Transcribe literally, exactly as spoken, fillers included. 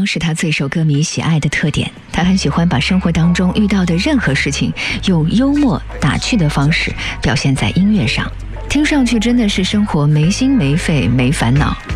是他最受歌迷喜爱的特点。他很喜欢把生活当中遇到的任何事情用幽默打趣的方式表现在音乐上，听上去真的是生活没心没肺没烦恼。